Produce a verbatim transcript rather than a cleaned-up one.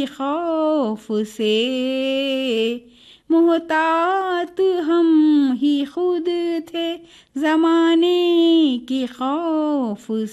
की खौफ से, मोहतात हम ही खुद थे ज़माने की खौफ